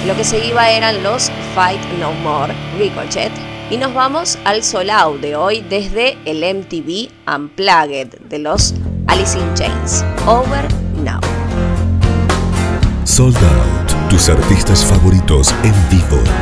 Lo que se iba eran los Fight No More, Ricochet. Y nos vamos al Sold Out de hoy desde el MTV Unplugged de los Alice in Chains. Over Now. Sold Out. Tus artistas favoritos en vivo.